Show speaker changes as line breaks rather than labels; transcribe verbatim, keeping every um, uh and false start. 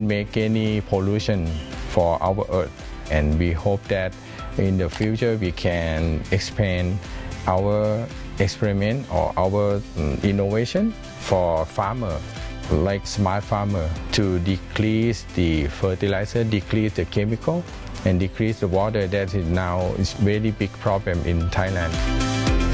make any pollution for our earth. And we hope that in the future we can expand our experiment or our um, innovation for farmer, like smart farmer, to decrease the fertilizer, decrease the chemical, and decrease the water that is now is very big problem in Thailand.